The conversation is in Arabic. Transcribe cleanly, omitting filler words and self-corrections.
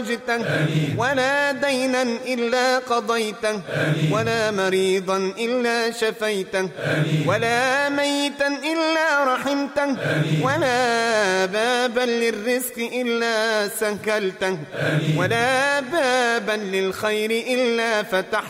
ولا دينا إلا قضيته ولا مريضا إلا شفيته ولا ميتا إلا رحمته ولا بابا للرزق إلا سهلته ولا بابا للخير إلا فتحته